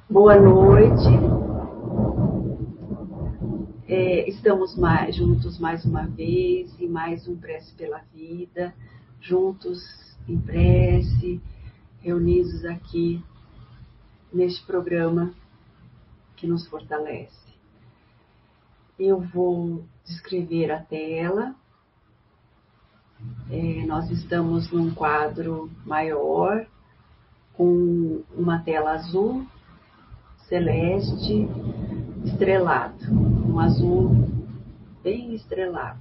Boa noite. Estamos juntos mais uma vez em mais um Prece pela Vida, juntos em prece, reunidos aqui neste programa que nos fortalece. Eu vou descrever a tela. Nós estamos num quadro maior, com uma tela azul, celeste, estrelado, um azul bem estrelado.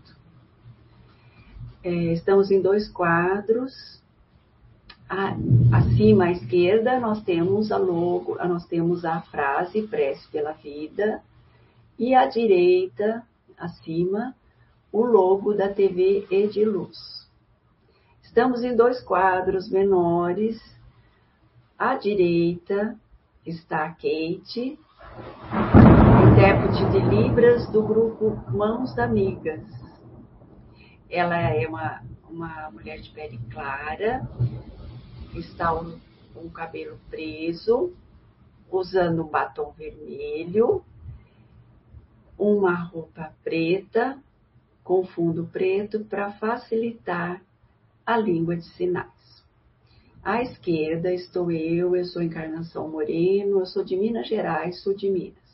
Estamos em dois quadros. Acima à esquerda nós temos a frase Prece pela Vida, e à direita, acima, o logo da TV Ediluz. Estamos em dois quadros menores. À direita está a Kate, intérprete de Libras do grupo Mãos Amigas. Ela é uma mulher de pele clara, está com o cabelo preso, usando um batom vermelho, uma roupa preta com fundo preto para facilitar a língua de sinais. À esquerda estou eu sou Encarnação Moreno, eu sou de Minas Gerais, sul de Minas.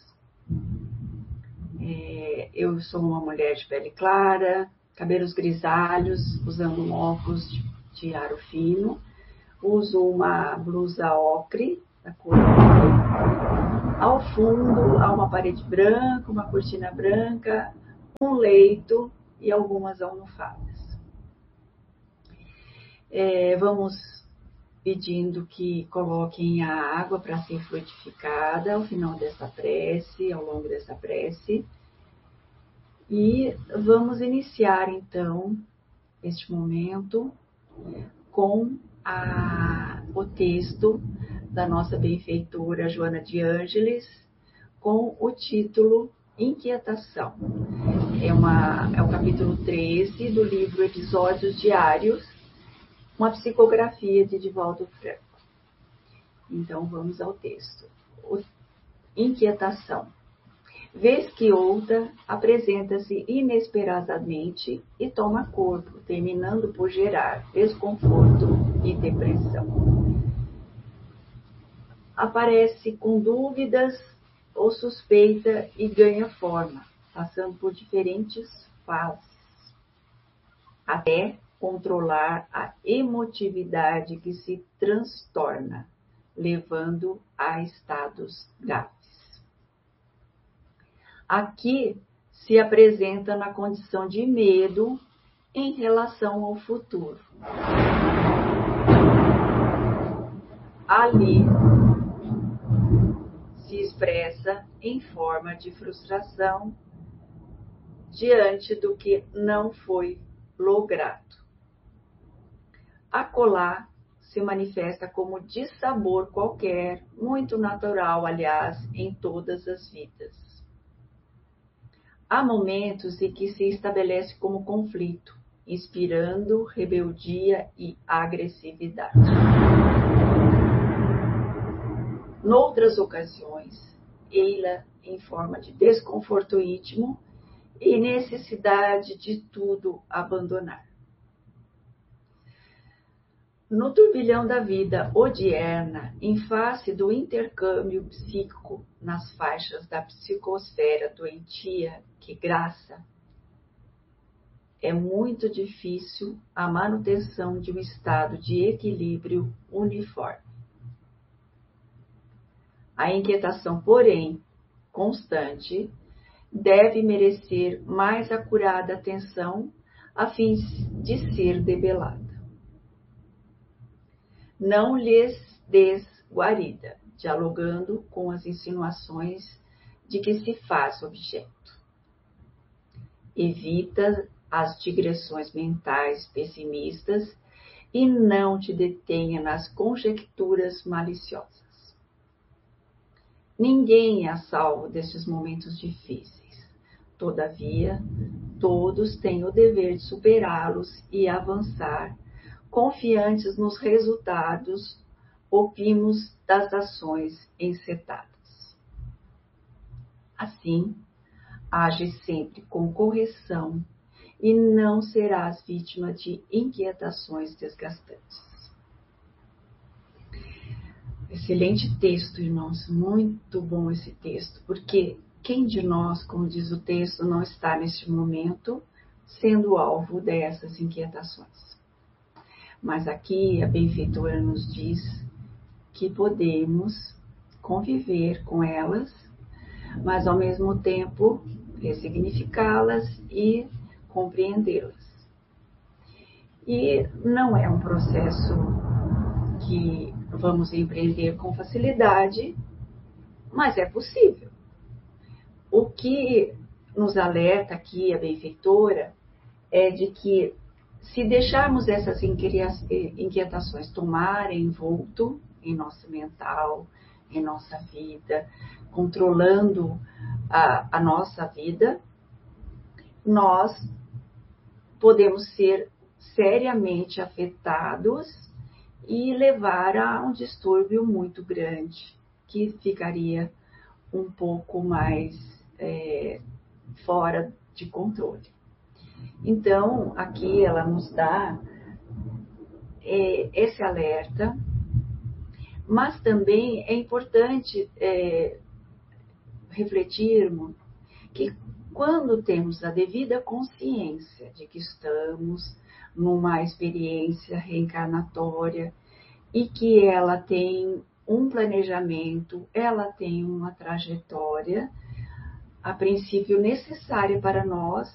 Eu sou uma mulher de pele clara, cabelos grisalhos, usando um óculos de aro fino, uso uma blusa ocre, da cor ocre. Ao fundo há uma parede branca, uma cortina branca, um leito e algumas almofadas. Vamos pedindo que coloquem a água para ser fluidificada ao final dessa prece, ao longo dessa prece. E vamos iniciar então este momento com o texto da nossa benfeitora Joana de Ângeles, com o título Inquietação. É o capítulo 13 do livro Episódios Diários, uma psicografia de Divaldo Franco. Então vamos ao texto. Inquietação. Vez que outra, apresenta-se inesperadamente e toma corpo, terminando por gerar desconforto e depressão. Aparece com dúvidas ou suspeita e ganha forma, passando por diferentes fases, até controlar a emotividade que se transtorna, levando a estados graves. Aqui se apresenta na condição de medo em relação ao futuro. Ali se expressa em forma de frustração diante do que não foi logrado. Acolá se manifesta como dissabor qualquer, muito natural, aliás, em todas as vidas. Há momentos em que se estabelece como conflito, inspirando rebeldia e agressividade. Noutras ocasiões, ei-la em forma de desconforto íntimo e necessidade de tudo abandonar. No turbilhão da vida odierna, em face do intercâmbio psíquico nas faixas da psicosfera doentia que graça, é muito difícil a manutenção de um estado de equilíbrio uniforme. A inquietação, porém, constante, deve merecer mais acurada atenção a fim de ser debelada. Não lhes des guarida, dialogando com as insinuações de que se faz objeto. Evita as digressões mentais pessimistas e não te detenha nas conjecturas maliciosas. Ninguém é a salvo destes momentos difíceis. Todavia, todos têm o dever de superá-los e avançar, confiantes nos resultados opimos das ações encetadas. Assim, age sempre com correção e não serás vítima de inquietações desgastantes. Excelente texto, irmãos, muito bom esse texto, porque quem de nós, como diz o texto, não está neste momento sendo alvo dessas inquietações? Mas aqui a benfeitora nos diz que podemos conviver com elas, mas ao mesmo tempo ressignificá-las e compreendê-las. E não é um processo que vamos empreender com facilidade, mas é possível. O que nos alerta aqui a benfeitora é de que, se deixarmos essas inquietações tomarem vulto em nosso mental, em nossa vida, controlando a nossa vida, nós podemos ser seriamente afetados e levar a um distúrbio muito grande, que ficaria um pouco mais fora de controle. Então, aqui ela nos dá esse alerta, mas também é importante refletirmos que quando temos a devida consciência de que estamos numa experiência reencarnatória e que ela tem um planejamento, ela tem uma trajetória, a princípio necessária para nós,